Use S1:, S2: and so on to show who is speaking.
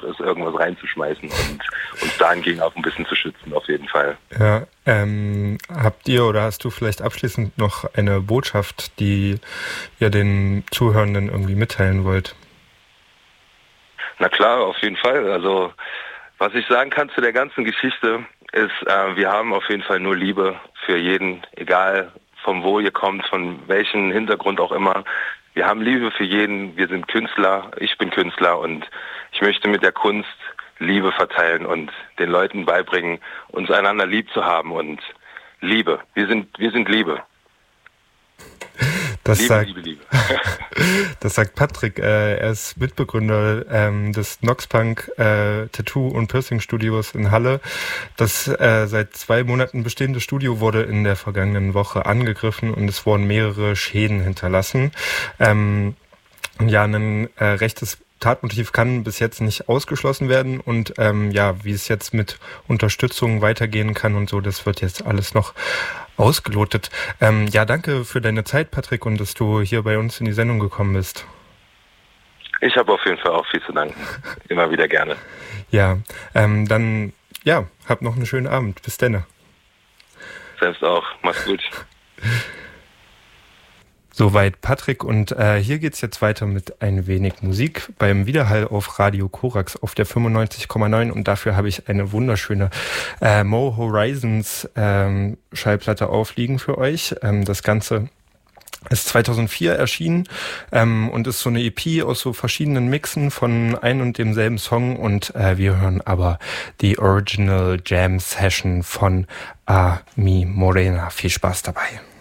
S1: ist, irgendwas reinzuschmeißen und uns dahingegen auch ein bisschen zu schützen, auf jeden Fall.
S2: Ja, habt ihr oder hast du vielleicht abschließend noch eine Botschaft, die ihr den Zuhörenden irgendwie mitteilen wollt?
S1: Na klar, auf jeden Fall. Also was ich sagen kann zu der ganzen Geschichte ist, wir haben auf jeden Fall nur Liebe für jeden, egal von wo ihr kommt, von welchem Hintergrund auch immer. Wir haben Liebe für jeden, wir sind Künstler, ich bin Künstler und ich möchte mit der Kunst Liebe verteilen und den Leuten beibringen, uns einander lieb zu haben und Liebe. Wir sind Liebe.
S2: Das
S1: Liebe.
S2: Das sagt Patrick. Er ist Mitbegründer des Noxpunk Tattoo- und Piercing-Studios in Halle. Das seit 2 Monaten bestehende Studio wurde in der vergangenen Woche angegriffen und es wurden mehrere Schäden hinterlassen. Ein rechtes Tatmotiv kann bis jetzt nicht ausgeschlossen werden und wie es jetzt mit Unterstützung weitergehen kann und so, das wird jetzt alles noch ausgelotet. Danke für deine Zeit, Patrick, und dass du hier bei uns in die Sendung gekommen bist.
S1: Ich habe auf jeden Fall auch viel zu danken. Immer wieder gerne.
S2: Ja, hab noch einen schönen Abend. Bis dann.
S1: Selbst auch. Mach's gut.
S2: Soweit Patrick und hier geht's jetzt weiter mit ein wenig Musik beim Widerhall auf Radio Korax auf der 95,9 und dafür habe ich eine wunderschöne Mo Horizons Schallplatte aufliegen für euch. Das Ganze ist 2004 erschienen und ist so eine EP aus so verschiedenen Mixen von ein und demselben Song und wir hören aber die Original Jam Session von Ami Morena. Viel Spaß dabei.